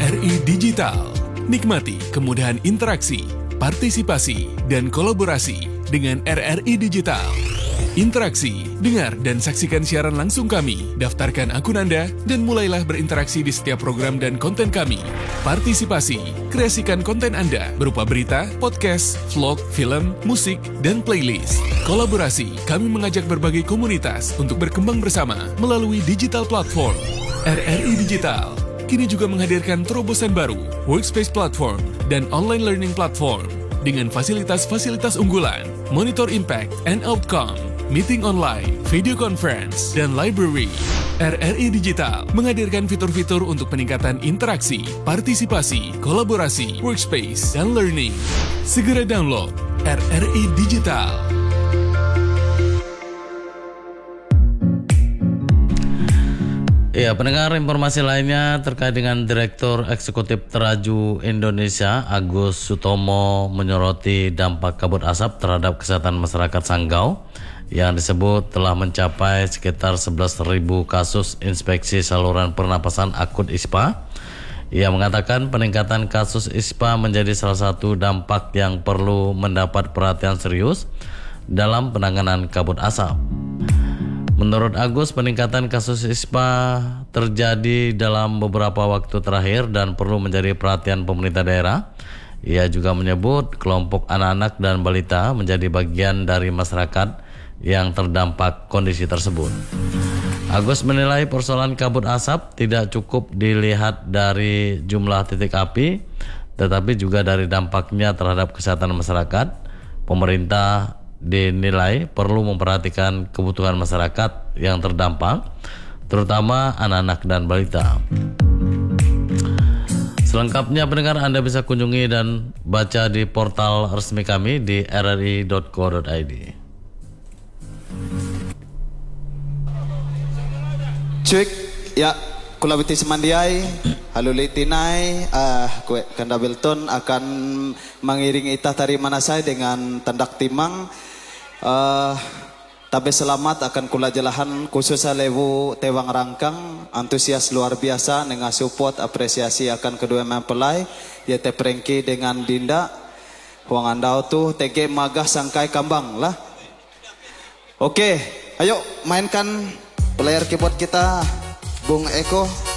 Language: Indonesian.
RRI Digital. Nikmati kemudahan interaksi, partisipasi, dan kolaborasi dengan RRI Digital. Interaksi, dengar dan saksikan siaran langsung kami, daftarkan akun Anda, dan mulailah berinteraksi di setiap program dan konten kami. Partisipasi, kreasikan konten Anda berupa berita, podcast, vlog, film, musik, dan playlist. Kolaborasi, kami mengajak berbagai komunitas untuk berkembang bersama melalui digital platform. RRI Digital kini juga menghadirkan terobosan baru, workspace platform, dan online learning platform dengan fasilitas-fasilitas unggulan, monitor impact and outcome, meeting online, video conference, dan library. RRI Digital menghadirkan fitur-fitur untuk peningkatan interaksi, partisipasi, kolaborasi, workspace, dan learning. Segera download RRI Digital. Ya, pendengar, informasi lainnya terkait dengan Direktur Eksekutif Teraju Indonesia Agus Sutomo menyoroti dampak kabut asap terhadap kesehatan masyarakat Sanggau yang disebut telah mencapai sekitar 11.000 kasus inspeksi saluran pernapasan akut ISPA. Ia mengatakan peningkatan kasus ISPA menjadi salah satu dampak yang perlu mendapat perhatian serius dalam penanganan kabut asap. Menurut Agus, peningkatan kasus ISPA terjadi dalam beberapa waktu terakhir dan perlu menjadi perhatian pemerintah daerah. Ia juga menyebut kelompok anak-anak dan balita menjadi bagian dari masyarakat yang terdampak kondisi tersebut. Agus menilai persoalan kabut asap tidak cukup dilihat dari jumlah titik api, tetapi juga dari dampaknya terhadap kesehatan masyarakat. Pemerintah dinilai perlu memperhatikan kebutuhan masyarakat yang terdampak, terutama anak-anak dan balita. Selengkapnya pendengar Anda bisa kunjungi dan baca di portal resmi kami di rri.co.id. Cek ya, kulabiti semandiai, halulitinai, Kanda Belton akan mengiringi itah tari manasai dengan tendak timang. Tabe selamat akan kula jelahan khusus lewu tewang rangkang, antusias luar biasa dengan support apresiasi akan kedua mempelai yaitu Prengki dengan Dinda. Huang andau tuh tege magah sangkai kambang lah. Oke, ayo mainkan player keyboard kita, Bung Eko.